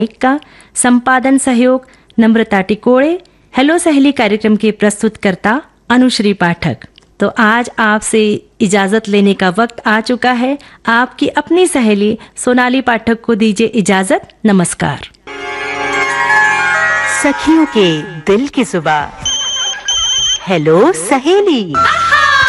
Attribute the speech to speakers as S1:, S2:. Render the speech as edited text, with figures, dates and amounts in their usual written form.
S1: का संपादन सहयोग नम्रता टिकोड़े। हेलो सहेली कार्यक्रम के प्रस्तुतकर्ता अनुश्री पाठक। तो आज आपसे इजाजत लेने का वक्त आ चुका है। आपकी अपनी सहेली सोनाली पाठक को दीजिए इजाजत। नमस्कार।
S2: सखियों के दिल की जुबान, हेलो सहेली।